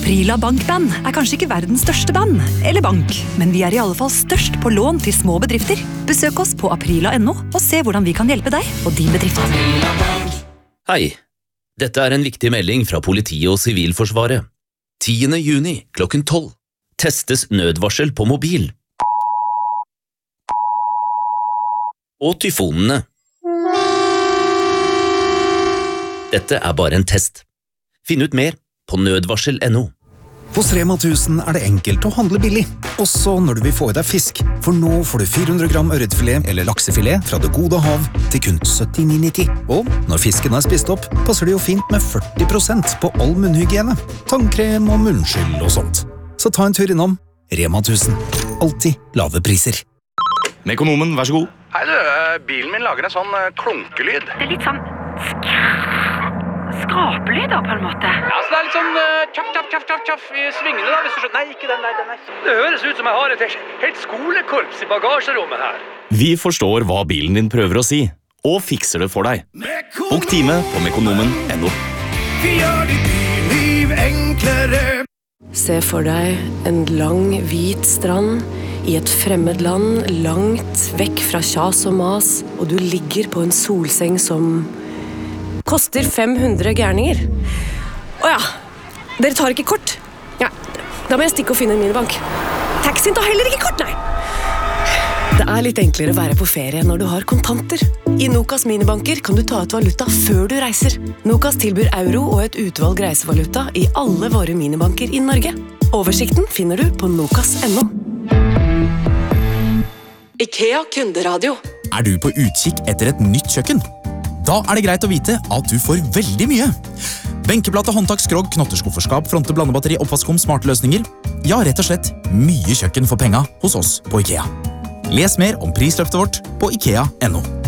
Aprila Bankband kanskje ikke verdens største band, eller bank, men vi I alle fall størst på lån til små bedrifter. Besøk oss på aprila.no og se hvordan vi kan hjelpe deg og din bedrift. Hei, dette en viktig melding fra politiet og Sivilforsvaret. 10. juni klokken 12 testes nødvarsel på mobil. Og tyfonene. Dette bare en test. Finn ut mer på nødvarsel.no. Hos Rema 1000 det enkelt å handle billig, også når du vil få I deg fisk. For nå får du 400 gram ørretfilet eller laksefilet fra det gode hav til kun 79,90. Og når fisken spist opp, passer det jo fint med 40% på all munnhygiene, tannkrem og munnskyld og sånt. Så ta en tur innom Rema 1000. Alltid lave priser. Mekonomen, vær så god. Hei du, bilen min lager en sånn klunkelyd. Det litt sånn skrapelyd da, på en måte. Ja, så det litt sånn tjaff I svingene da, hvis du skjønner. Nei, ikke den der. Det høres ut som jeg har et helt skolekorps I bagasjerommet her. Vi forstår hva bilen din prøver å si, og fikser det for deg. Bok time på mekonomen.no. Vi gjør ditt liv enklere. Se for deg en lang, hvit strand I et fremmed land, langt vekk fra kjas og mas, og du ligger på en solseng som koster 500 gærninger. Åja, dere tar ikke kort? Ja, da må jeg stikke og finne en minibank. Taxien tar heller ikke kort, nei. Det litt enklere å være på ferie når du har kontanter. I Nokas minibanker kan du ta ut valuta før du reiser. Nokas tilbyr euro og et utvalg reisevaluta I alle våre minibanker I Norge. Oversikten finner du på nokas.no. IKEA Kunderadio. Du på utkikk etter et nytt kjøkken? Da det greit å vite at du får veldig mye. Benkeplate, håndtak, skrog, knotterskufferskap, fronte, blandebatteri, oppvaskom, smarte løsninger. Ja, rett og slett mye kjøkken for penga hos oss på IKEA. Les mer om prisløftet vårt på IKEA.no.